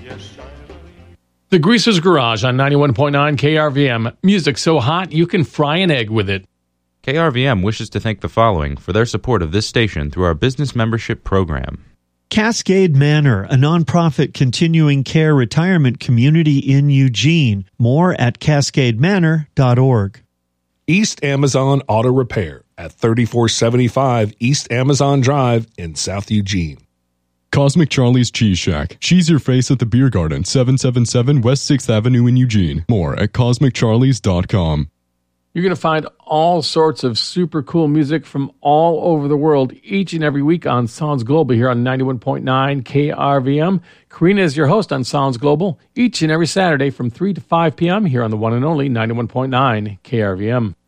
The Greaser's Garage on 91.9 KRVM. Music so hot you can fry an egg with it. KRVM wishes to thank the following for their support of this station through our business membership program. Cascade Manor, a nonprofit continuing care retirement community in Eugene. More at cascademanor.org. East Amazon Auto Repair at 3475 East Amazon Drive in South Eugene. Cosmic Charlie's Cheese Shack. Cheese your face at the Beer Garden, 777 West 6th Avenue in Eugene. More at CosmicCharlies.com. You're going to find all sorts of super cool music from all over the world each and every week on Sounds Global here on 91.9 KRVM. Karina is your host on Sounds Global each and every Saturday from 3 to 5 p.m. here on the one and only 91.9 KRVM.